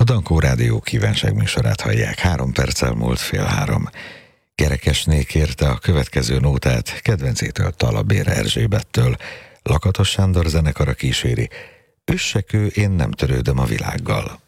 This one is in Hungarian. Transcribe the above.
Dankó Rádió kívánságműsorát hallják. 3 perccel múlt 2:30. Kerekesné kérte a következő nótát kedvencétől, Talabér Erzsébettől. Lakatos Sándor zenekara kíséri. Üssekő, én nem törődöm a világgal.